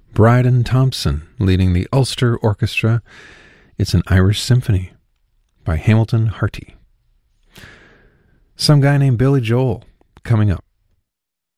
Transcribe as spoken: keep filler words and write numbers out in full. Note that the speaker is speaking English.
Bryden Thompson leading the Ulster Orchestra. It's an Irish Symphony by Hamilton Harty. Some guy named Billy Joel coming up.